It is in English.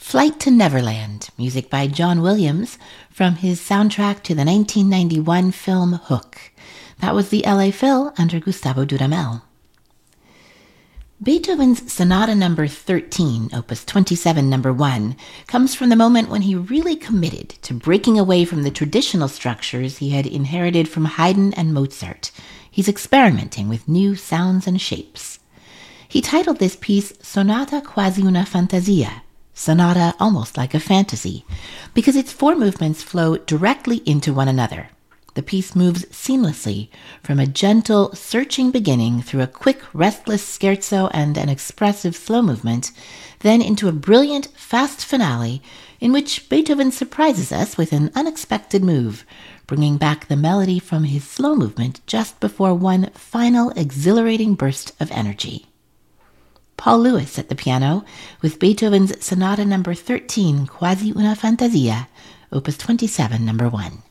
Flight to Neverland, music by John Williams from his soundtrack to the 1991 film Hook. That was the LA Phil under Gustavo Dudamel. Beethoven's Sonata No. 13, Opus 27, No. 1, comes from the moment when he really committed to breaking away from the traditional structures he had inherited from Haydn and Mozart. He's experimenting with new sounds and shapes. He titled this piece Sonata Quasi una Fantasia, sonata almost like a fantasy, because its four movements flow directly into one another. The piece moves seamlessly from a gentle, searching beginning through a quick, restless scherzo and an expressive slow movement, then into a brilliant, fast finale in which Beethoven surprises us with an unexpected move, bringing back the melody from his slow movement just before one final, exhilarating burst of energy. Paul Lewis at the piano with Beethoven's Sonata No. 13, Quasi una Fantasia, Opus 27, No. 1.